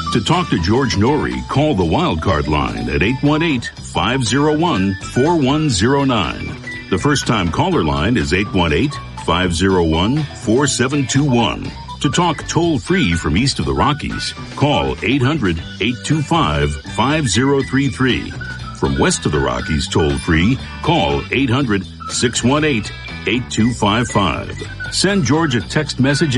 To talk to George Norrie, call the Wildcard line at 818-501-4109. The first-time caller line is 818-501-4721. To talk toll-free from east of the Rockies, call 800-825-5033. From west of the Rockies toll-free, call 800-618-8255. Send George a text message